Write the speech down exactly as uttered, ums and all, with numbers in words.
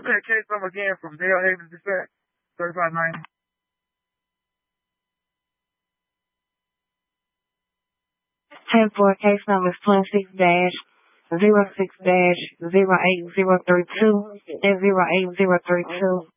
that case number again from Dale Haven Dispatch, thirty-five ninety. ten four, case number is twenty-six dash zero six dash zero eight zero three two and zero eight zero three two.